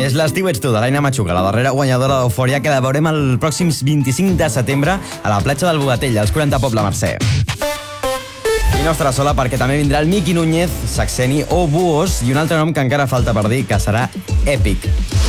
És l'estiu ets tu, de l'Aina Machuca, la darrera guanyadora d'Eufòria, que la veurem el pròxim 25 de setembre a la platja del Bogatell, als 40 Poble Mercè. I no estarà sola perquè també vindrà el Miqui Núñez, Saxeni o Buos, i un altre nom que encara falta per dir, que serà èpic.